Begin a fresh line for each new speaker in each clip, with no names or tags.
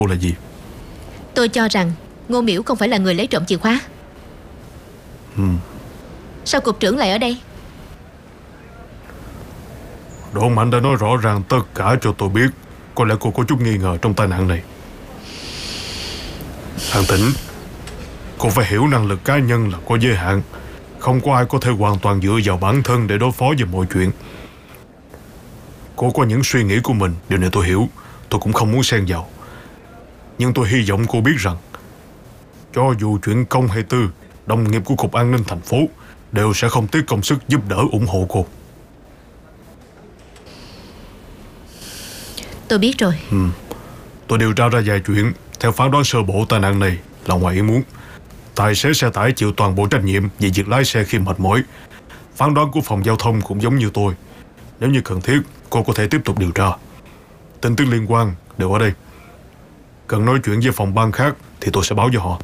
cô là gì?
Tôi cho rằng Ngô Miễu không phải là người lấy trộm chìa khóa. Sao cục trưởng lại ở đây?
Đỗ Mạnh đã nói rõ ràng tất cả cho tôi biết. Có lẽ cô có chút nghi ngờ trong tai nạn này. Hàng Tĩnh, cô phải hiểu năng lực cá nhân là có giới hạn. Không có ai có thể hoàn toàn dựa vào bản thân để đối phó với mọi chuyện. Cô có những suy nghĩ của mình, điều này tôi hiểu. Tôi cũng không muốn xen vào. Nhưng tôi hy vọng cô biết rằng cho dù chuyện công hay tư, đồng nghiệp của Cục An ninh thành phố đều sẽ không tiếc công sức giúp đỡ ủng hộ cô.
Tôi biết rồi.
Tôi điều tra ra vài chuyện. Theo phán đoán sơ bộ, tai nạn này là ngoài ý muốn. Tài xế xe tải chịu toàn bộ trách nhiệm về việc lái xe khi mệt mỏi. Phán đoán của phòng giao thông cũng giống như tôi. Nếu như cần thiết, cô có thể tiếp tục điều tra. Tin tức liên quan đều ở đây. Cần nói chuyện với phòng ban khác thì tôi sẽ báo cho họ.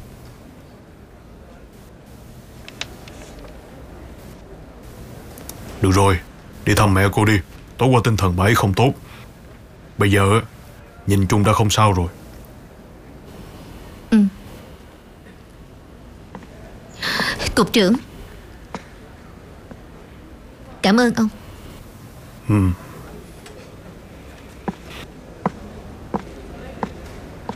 Được rồi, đi thăm mẹ cô đi. Tối qua tinh thần bà ấy không tốt. Bây giờ nhìn chung đã không sao rồi.
Cục trưởng, cảm ơn ông.